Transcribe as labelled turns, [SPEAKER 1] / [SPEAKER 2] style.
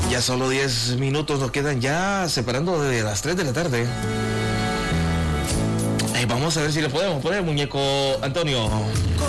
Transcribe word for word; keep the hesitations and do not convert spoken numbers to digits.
[SPEAKER 1] Ya solo diez minutos nos quedan ya separando de las tres de la tarde. Eh, vamos a ver si le podemos poner, muñeco Antonio.